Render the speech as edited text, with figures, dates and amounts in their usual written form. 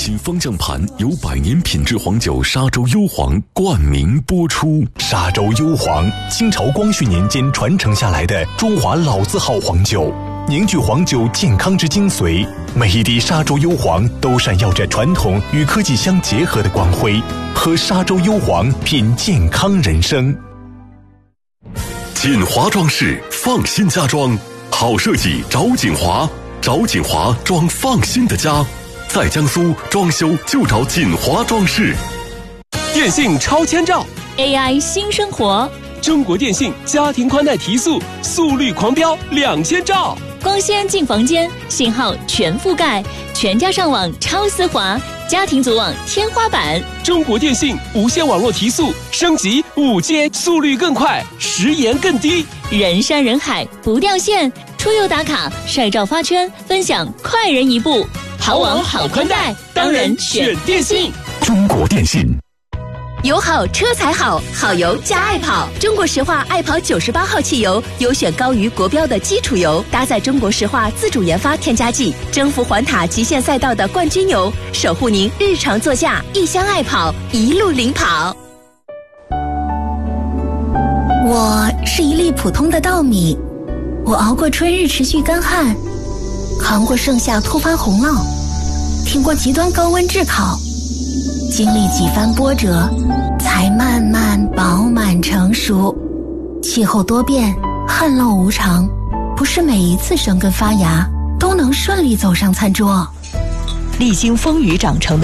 新方向盘由100年品质黄酒沙洲幽黄冠名播出。 沙洲幽黄，清朝光绪年间传承下来的中华老字号黄酒，凝聚黄酒健康之精髓。每一滴沙洲幽黄都闪耀着传统与科技相结合的光辉。喝沙洲幽黄，品健康人生。 锦华装饰，放心家装，好设计找锦华，找锦华装放心的家。在江苏装修就找锦华装饰。 电信超千兆 AI 新生活， 中国电信家庭宽带提速，速率狂飙2000兆。 光纤进房间，信号全覆盖，全家上网超丝滑，家庭组网天花板。 中国电信无线网络提速，升级5G，速率更快，时延更低， 人山人海不掉线，出游打卡晒照发圈，分享快人一步。好网好宽带，当然选电信。 中国电信。 油好车才好，好油加爱跑。中国石化爱跑98号汽油，优选高于国标的基础油，搭载中国石化自主研发添加剂，征服环塔极限赛道的冠军油，守护您日常座驾。一箱爱跑，一路领跑。 我是一粒普通的稻米，我熬过春日持续干旱，扛过盛夏突发洪涝，挺过极端高温炙烤，经历几番波折，才慢慢饱满成熟。气候多变，旱涝无常，不是每一次生根发芽都能顺利走上餐桌。 历经风雨长成的